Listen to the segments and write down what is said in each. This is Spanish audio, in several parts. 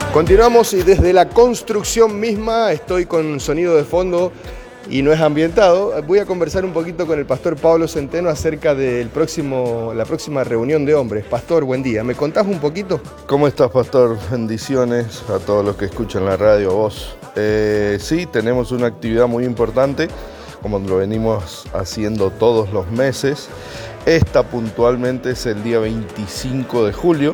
Continuamos y desde la construcción misma estoy con sonido de fondo y no es ambientado. Voy a conversar un poquito con el pastor Pablo Centeno acerca de la próxima reunión de hombres. Pastor, buen día. ¿Me contás un poquito? ¿Cómo estás, pastor? Bendiciones a todos los que escuchan la radio, a vos. Sí, tenemos una actividad muy importante, como lo venimos haciendo todos los meses. Esta puntualmente es el día 25 de julio.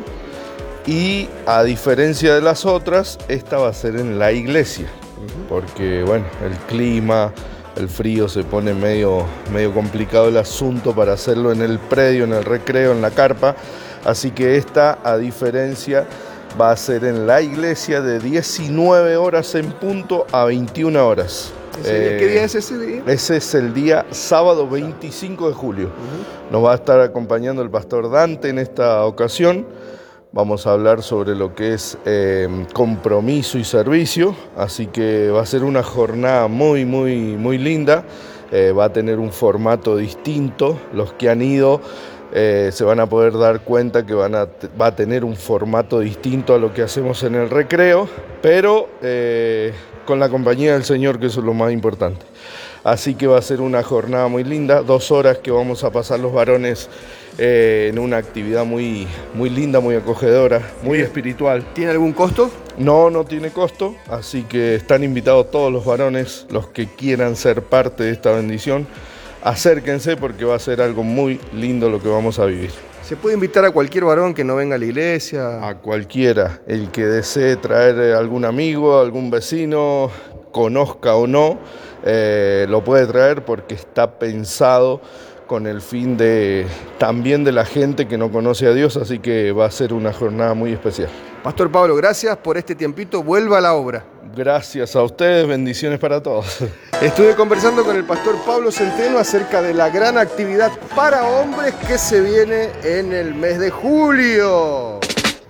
Y a diferencia de las otras, esta va a ser en la iglesia, porque bueno, el clima, el frío, se pone medio complicado el asunto para hacerlo en el predio, en el recreo, en la carpa. Así que esta, a diferencia, va a ser en la iglesia de 19 horas en punto a 21 horas. ¿Qué día es ese día? Ese es el día sábado 25 de julio. Nos va a estar acompañando el pastor Dante en esta ocasión. Vamos a hablar sobre lo que es compromiso y servicio, así que va a ser una jornada muy linda. Va a tener un formato distinto. Los que han ido se van a poder dar cuenta que va a tener un formato distinto a lo que hacemos en el recreo, pero con la compañía del Señor, que eso es lo más importante. Así que va a ser una jornada muy linda, 2 horas que vamos a pasar los varones en una actividad muy linda, muy acogedora, muy espiritual. ¿Tiene algún costo? No tiene costo, así que están invitados todos los varones, los que quieran ser parte de esta bendición. Acérquense porque va a ser algo muy lindo lo que vamos a vivir. ¿Se puede invitar a cualquier varón que no venga a la iglesia? A cualquiera, el que desee traer algún amigo, algún vecino, conozca o no, lo puede traer porque está pensado con el fin también de la gente que no conoce a Dios, así que va a ser una jornada muy especial. Pastor Pablo, gracias por este tiempito, vuelva a la obra. Gracias a ustedes, bendiciones para todos. Estuve conversando con el pastor Pablo Centeno acerca de la gran actividad para hombres que se viene en el mes de julio.